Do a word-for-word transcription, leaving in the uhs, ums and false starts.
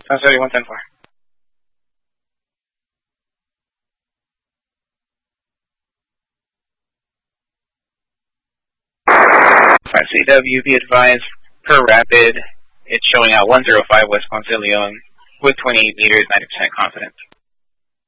Oh, sorry, one ten four. Alright, C W, be advised, per rapid, it's showing out one zero five West Ponce de Leon with twenty-eight meters, ninety percent confidence.